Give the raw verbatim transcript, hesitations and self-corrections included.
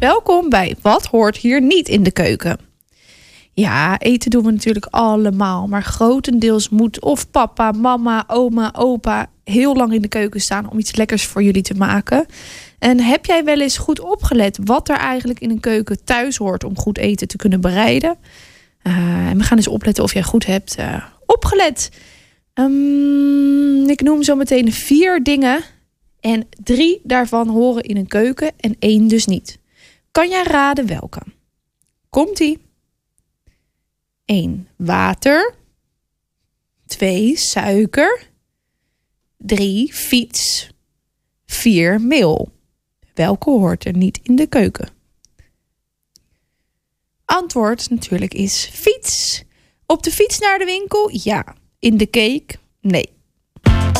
Welkom bij Wat hoort hier niet in de keuken? Ja, eten doen we natuurlijk allemaal, maar grotendeels moet of papa, mama, oma, opa heel lang in de keuken staan om iets lekkers voor jullie te maken. En heb jij wel eens goed opgelet wat er eigenlijk in een keuken thuis hoort om goed eten te kunnen bereiden? Uh, en we gaan eens opletten of jij goed hebt uh, opgelet. Um, ik noem zo meteen vier dingen en drie daarvan horen in een keuken en één dus niet. Kan jij raden welke? Komt-ie. één. Water. twee. Suiker. drie. Fiets. vier. Meel. Welke hoort er niet in de keuken? Antwoord natuurlijk is fiets. Op de fiets naar de winkel? Ja. In de cake? Nee.